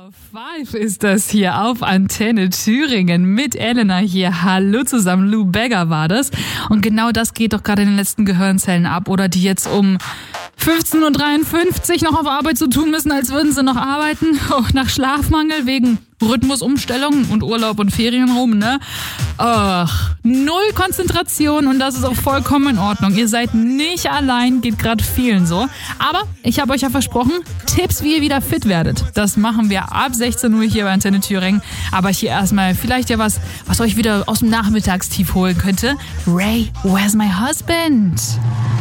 5 ist das hier auf Antenne Thüringen mit Elena hier. Hallo zusammen, Lou Bega war das. Und genau das geht doch gerade in den letzten Gehirnzellen ab, oder die jetzt um 15.53 Uhr noch auf Arbeit so tun müssen, als würden sie noch arbeiten. Oh, nach Schlafmangel wegen Rhythmusumstellung und Urlaub und Ferien rum, ne? Ach, null Konzentration, und das ist auch vollkommen in Ordnung. Ihr seid nicht allein, geht gerade vielen so. Aber ich habe euch ja versprochen, Tipps, wie ihr wieder fit werdet. Das machen wir ab 16 Uhr hier bei Antenne Thüringen. Aber hier erstmal vielleicht ja was euch wieder aus dem Nachmittagstief holen könnte. Ray, where's my husband?